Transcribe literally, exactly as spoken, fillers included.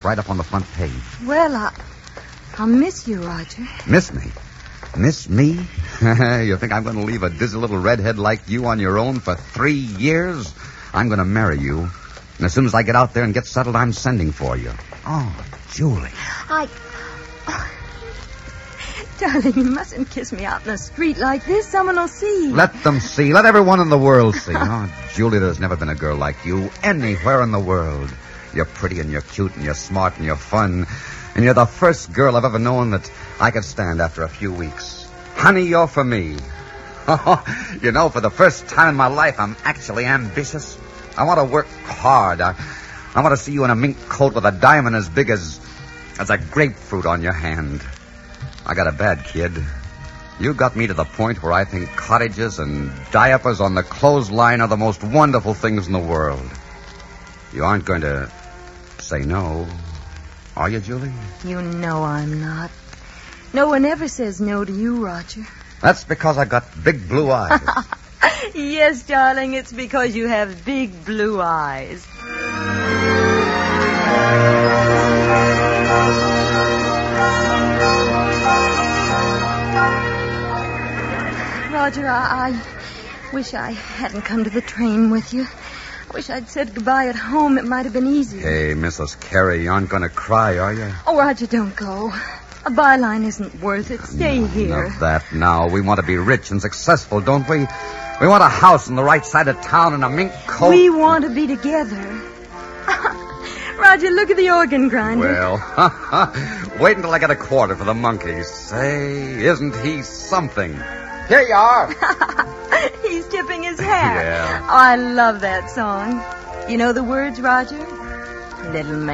right up on the front page. Well, I, I'll miss you, Roger. Miss me? Miss me? You think I'm going to leave a dizzy little redhead like you on your own for three years? I'm going to marry you. And as soon as I get out there and get settled, I'm sending for you. Oh, Julie. I... Oh, darling, you mustn't kiss me out in the street like this. Someone will see. Let them see. Let everyone in the world see. Oh, Julie, there's never been a girl like you anywhere in the world. You're pretty and you're cute and you're smart and you're fun. And you're the first girl I've ever known that I could stand after a few weeks. Honey, you're for me. You know, for the first time in my life, I'm actually ambitious. I want to work hard. I, I want to see you in a mink coat with a diamond as big as, as a grapefruit on your hand. I got a bad kid. You got me to the point where I think cottages and diapers on the clothesline are the most wonderful things in the world. You aren't going to say no, are you, Julie? You know I'm not. No one ever says no to you, Roger. That's because I got big blue eyes. Yes, darling, it's because you have big blue eyes. Roger, I, I wish I hadn't come to the train with you. I wish I'd said goodbye at home. It might have been easier. Hey, Missus Carey, you aren't going to cry, are you? Oh, Roger, don't go. A byline isn't worth it. Stay no, here. Not that now. We want to be rich and successful, don't we? We want a house on the right side of town and a mink coat. We want to be together. Roger, look at the organ grinder. Well, wait until I get a quarter for the monkeys. Say, isn't he something? Here you are. He's tipping his hat. Yeah. Oh, I love that song. You know the words, Roger? Little man.